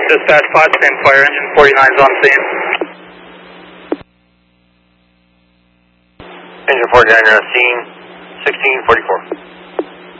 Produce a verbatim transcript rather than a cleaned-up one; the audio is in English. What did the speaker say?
Dispatch five, same fire engine, forty-nine is on scene. Engine forty-nine, you're on scene, sixteen forty-four.